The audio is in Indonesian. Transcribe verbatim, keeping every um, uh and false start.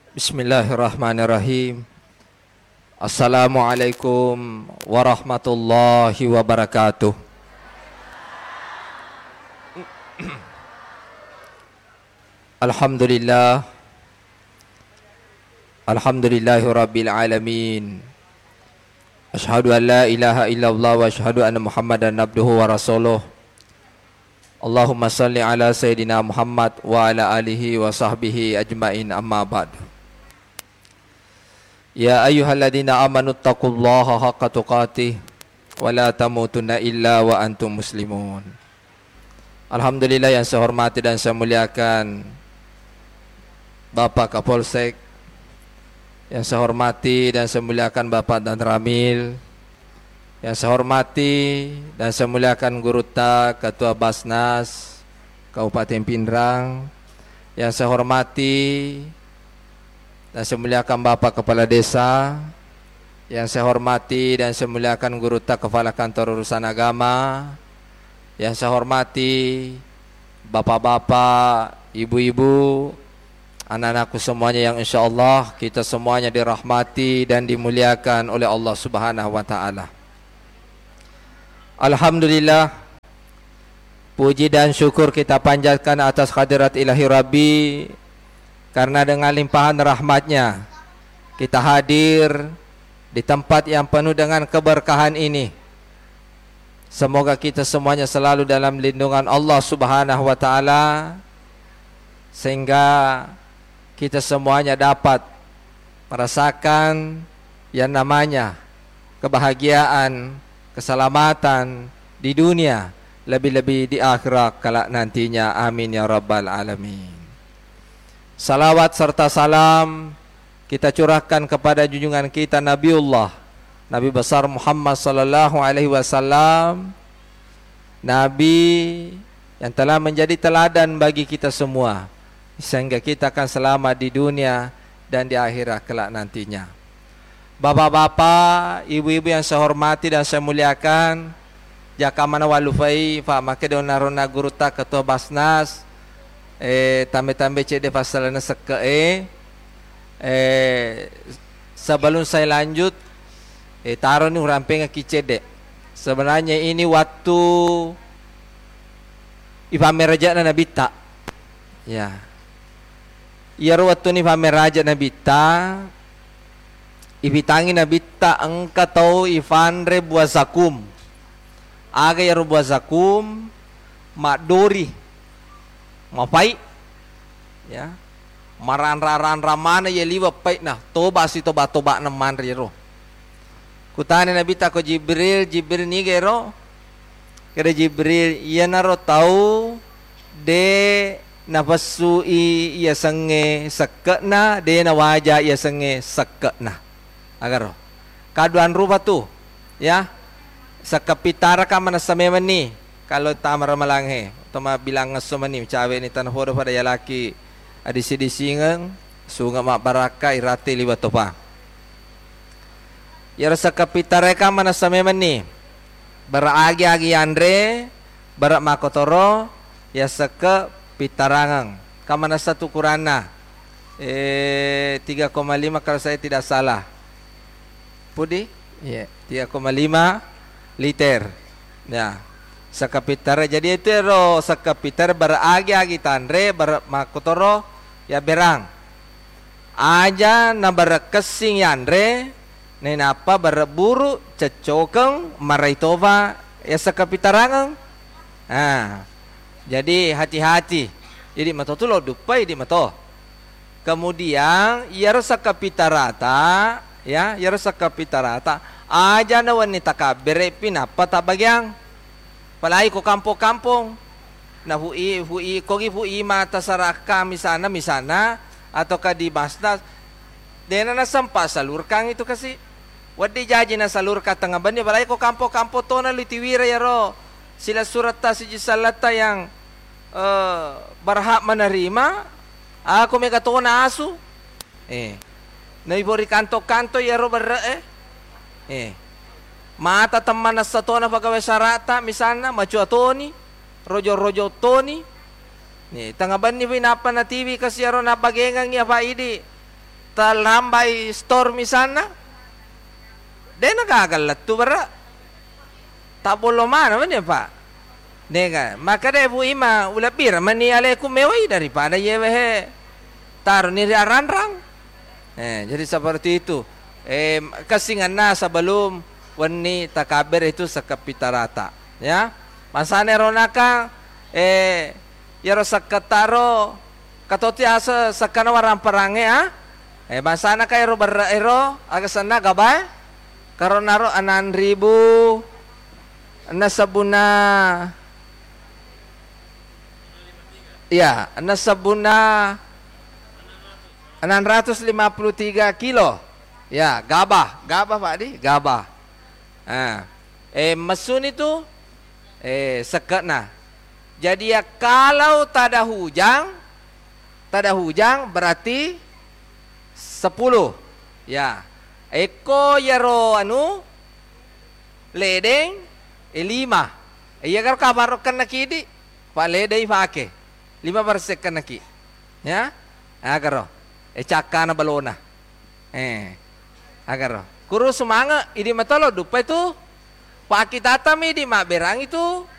Bismillahirrahmanirrahim. Assalamualaikum warahmatullahi wabarakatuh. Alhamdulillah. Alhamdulillahi rabbil alamin. Asyhadu an la ilaha illallah wa asyhadu anna Muhammadan abduhu wa rasuluh. Allahumma salli ala Sayyidina Muhammad wa ala alihi wa sahbihi ajmain, amma ba'd. Ya ayyuhalladzina amanu taqullaha haqqa tuqatih wa la tamutunna illa wa antum muslimun. Alhamdulillah, yang saya hormati dan saya muliakan Bapak Kapolsek, yang saya hormati dan saya muliakan Bapak Dan Ramil, yang saya hormati dan saya muliakan Guru Tak, Ketua Basnas Kabupaten Pindrang, yang saya hormati dan saya muliakan Bapak Kepala Desa, yang saya hormati dan saya muliakan Guru Tak, Kepala Kantor Urusan Agama, yang saya hormati bapak-bapak, ibu-ibu, anak-anakku semuanya yang insya Allah kita semuanya dirahmati dan dimuliakan oleh Allah Subhanahu wa Ta'ala. Alhamdulillah, puji dan syukur kita panjatkan atas hadirat ilahi Rabbi, karena dengan limpahan rahmatnya kita hadir di tempat yang penuh dengan keberkahan ini. Semoga kita semuanya selalu dalam lindungan Allah Subhanahu wa Ta'ala, sehingga kita semuanya dapat merasakan yang namanya kebahagiaan, keselamatan di dunia, lebih-lebih di akhirat kelak nantinya. Amin ya rabbal alamin. Salawat serta salam kita curahkan kepada junjungan kita Nabiullah, Nabi besar Muhammad sallallahu alaihi wasallam, Nabi yang telah menjadi teladan bagi kita semua, sehingga kita akan selamat di dunia dan di akhirat kelak nantinya. Bapak-bapak, ibu-ibu yang saya hormati dan saya muliakan, jaka mana walufai Pak Makedona Rona Guru Tak, Ketua Basnas, eh tambe-tambe cede pasalana seke eh eh sebelum saya lanjut, eh taruh nih ramping kicede. Sebenarnya ini waktu ipamer raja Nabi Tak, ya. Iya waktu ni pamer raja Nabi Tak. Ibitangi Nabi Ta engka tau ifanre buazakum. Aga ya buazakum madori. Mapai. Ya. Maran-raran ramana ya liwa pai nah toba si toba toba naman riro. Kutane Nabi Ta ko Jibril, Jibril ni gero. Kere Jibril iya naro tau de nafasui iya senge sakna de na waja iya senge sakna. Agar kaduan rupa tu, ya, sakapitara ka mana sameman ni, kalau tamar malanghe, tama bilang ngasomani, cawe ni tanah hodo pada yalaki, adisi disingang, sunga mak baraka irate liwat topa. Ya sakapitara ka mana sameman ni, beragi-agi andre, berak makotoro, ya sakapitarangang, ka mana satu kurana, eh tiga koma lima kalau saya tidak salah. Pudi, ya, tiga koma lima liter. Ya, sakapitara. Jadi itu ro sakapitara beragi-agi tandre bermakotoro ya berang. Aja na berekesing yandre, nenapa bereburu cecokeng maraitova ya sakapitarangang. Ah, jadi hati-hati. Jadi mato tu lo dupai di mato. Kemudian ya sakapitarata. Ya, ya sakapitarata aja na wanita ka berepin apa tak bagyang palai ko kampong-kampong na hui hui ko gi hui mata saraka misana misana atau ka di basnas dena na sampa salur kang itu kasi wadi jaji na salur ka tanga bani palai ko kampo-kampo to na litiwira ya ro sila surat ta si salata yang uh, berhak menerima aku mega to na asu eh naibori kanto-kanto ya ro berre eh eh mata teman na sa to na pagawai sarata misana macu atoni rojo-rojo toni ni tangaban ni pinapa na T V kasi aro na bagengang ya paidi talambay store misalnya, dia nagagalat tu bara. Tabolo mana ya pak? Nega, maka deh bu ima ulapir mani alaikum mewai daripada yewehe taruh niri aranrang. Eh, jadi seperti itu. Eh, kasingan na sebelum wani takabir itu sekapitarata. Ya, masane ronaka eh yaro sakataro katoti asa sakana warang perange ah. Eh, masana kay ro bar ero agasana gabay karon naro anan ribu nasabuna. Ya, nasabuna enam ratus lima puluh tiga kilo. Ya, gabah, gabah Pak Di, gabah. Nah, eh mesun itu eh sekena. Jadi ya kalau tak ada hujan, tak ada hujan berarti sepuluh. Ya, eko yaro anu ledeng eh lima. Iya kalau kabar kena kidi, Pak ledeng pakai. Lima persen kena ki, ya, agar eh cakana balona, eh, agar kurus semanga, ini matalo dupa itu, pak kita tami di mak berang itu